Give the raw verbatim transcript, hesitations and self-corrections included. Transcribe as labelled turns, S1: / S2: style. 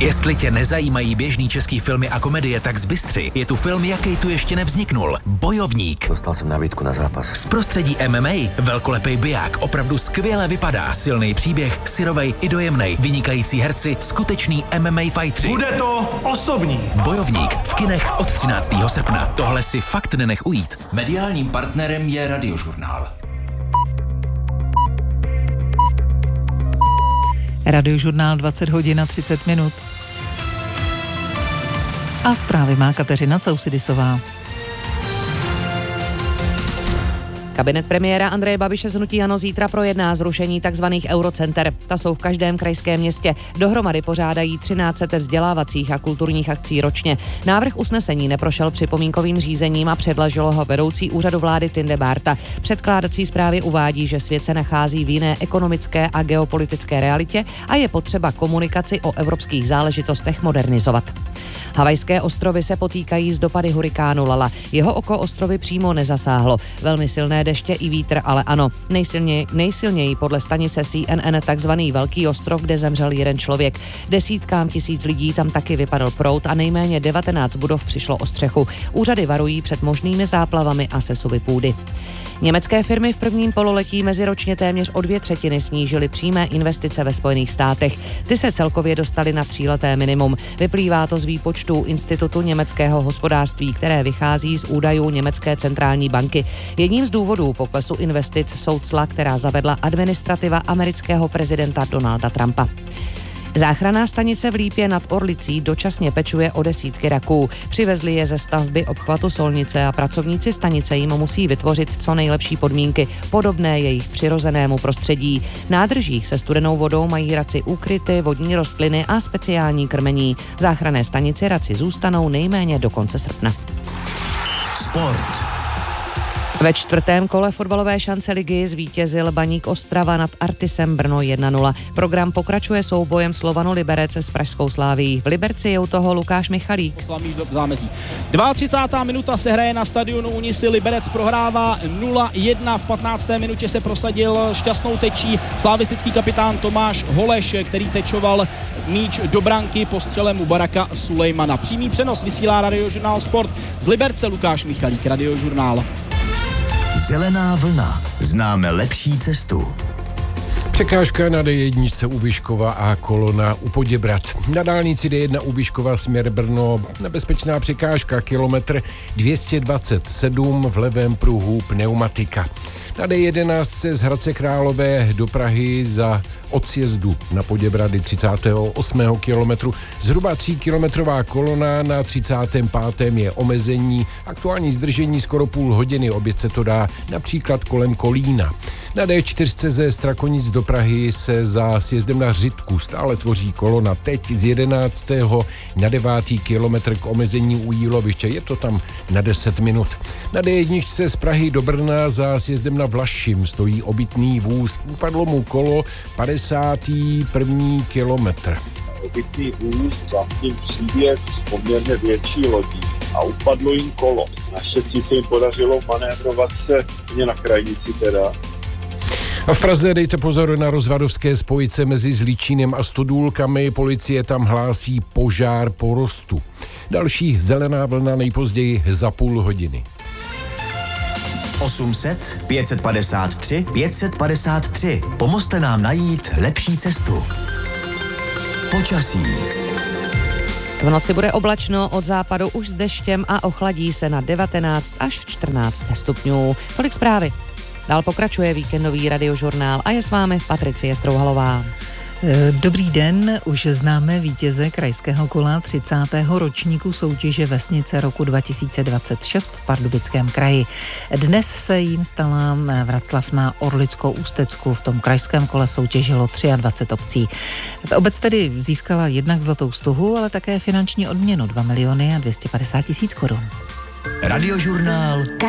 S1: Jestli tě nezajímají běžný český filmy a komedie, tak z Bystři je tu film, jaký tu ještě nevzniknul. Bojovník.
S2: Dostal jsem nabídku na zápas.
S1: Z prostředí M M A velkolepý biják, opravdu skvěle vypadá, silný příběh, syrovej i dojemnej, vynikající herci, skutečný M M A fightři.
S3: Bude to osobní.
S1: Bojovník v kinech od třináctého srpna. Tohle si fakt nenech ujít.
S4: Mediálním partnerem je Radiožurnál.
S5: Radiožurnál dvacet hodin a třicet minut. A zprávy má Kateřina Causidisová.
S6: Kabinet premiéra Andreje Babiše z hnutí ANO zítra projedná zrušení tzv. Eurocenter. Ta jsou v každém krajském městě. Dohromady pořádají třináct set vzdělávacích a kulturních akcí ročně. Návrh usnesení neprošel připomínkovým řízením a předložilo ho vedoucí úřadu vlády Tinde Bárta. Předkládací zprávy uvádí, že svět se nachází v jiné ekonomické a geopolitické realitě a je potřeba komunikaci o evropských záležitostech modernizovat. Havajské ostrovy se potýkají s dopady hurikánu Lala. Jeho oko ostrovy přímo nezasáhlo. Velmi silné deště i vítr, ale ano. Nejsilněji, nejsilněji podle stanice C N N takzvaný Velký ostrov, kde zemřel jeden člověk. Desítkám tisíc lidí tam taky vypadl proud a nejméně devatenáct budov přišlo o střechu. Úřady varují před možnými záplavami a sesuvy půdy. Německé firmy v prvním pololetí meziročně téměř o dvě třetiny snížily přímé investice ve Spojených státech. Ty se celkově dostaly na tříleté minimum. Vyplývá to z výpočtu Institutu německého hospodářství, které vychází z údajů Německé centrální banky. Jedním z důvodů poklesu investic jsou cla, která zavedla administrativa amerického prezidenta Donalda Trumpa. Záchranná stanice v Lípě nad Orlicí dočasně pečuje o desítky raků. Přivezli je ze stavby obchvatu Solnice a pracovníci stanice jim musí vytvořit co nejlepší podmínky, podobné jejich přirozenému prostředí. V nádržích se studenou vodou mají raci úkryty, vodní rostliny a speciální krmení. V záchranné stanici raci zůstanou nejméně do konce srpna.
S4: Sport.
S6: Ve čtvrtém kole fotbalové šance ligy zvítězil Baník Ostrava nad Artisem Brno jedna nula. Program pokračuje soubojem Slovanu Liberec s pražskou Slávií. V Liberci je u toho Lukáš Michalík.
S7: třicátá druhá minuta se hraje na stadionu Unisy. Liberec prohrává nula jedna. V patnácté minutě se prosadil šťastnou tečí slavistický kapitán Tomáš Holeš, který tečoval míč do branky po střele Mubaraka Sulejmana. Přímý přenos vysílá Radiožurnál Sport. Z Liberce Lukáš Michalík, Radiožurnál.
S4: Zelená vlna. Známe lepší cestu.
S8: Překážka na D jedna u Vyškova a kolona u Poděbrad. Na dálnici D jedna u Vyškova směr Brno nebezpečná překážka, kilometr dvě stě dvacet sedm, v levém pruhu pneumatika. Na D jedenáct se z Hradce Králové do Prahy za od sjezdu na Poděbrady třicátého osmého kilometru. Zhruba tříkilometrová kolona, na třicátém pátém je omezení. Aktuální zdržení skoro půl hodiny, oběd se to dá například kolem Kolína. Na D čtyři ze Strakonic do Prahy se za sjezdem na Řitku stále tvoří kolona. Teď z jedenáctého na devátý kilometr k omezení u Jíloviště. Je to tam na deset minut. Na D jedna z Prahy do Brna za sjezdem na Vlašim stojí obytný vůz. Upadlo mu kolo padesátý první kilometr.
S9: Obytný vůz vlastně přívěs poměrně větší lodí a upadlo jim kolo. Naštěstí se jim podařilo manévrovat se na krajnici teda.
S8: A v Praze dejte pozor na rozvadovské spojice mezi Zličínem a Stodůlkami. Policie tam hlásí požár porostu. Další zelená vlna nejpozději za půl hodiny.
S4: osm set, pět set padesát tři, pět set padesát tři. Pomozte nám najít lepší cestu. Počasí.
S6: V noci bude oblačno, od západu už s deštěm a ochladí se na devatenáct až čtrnáct stupňů. Tolik zprávy. Dál pokračuje víkendový Radiožurnál a je s vámi Patricie Strouhalová.
S5: Dobrý den, už známe vítěze krajského kola třicátého ročníku soutěže Vesnice roku dva tisíce dvacet šest v Pardubickém kraji. Dnes se jim stala Vraclav na Orlickou Ústecku. V tom krajském kole soutěžilo dvacet tři obcí. Obec tedy získala jednak zlatou stuhu, ale také finanční odměnu dva miliony a dvě stě padesát tisíc korun.
S4: Radiožurnál.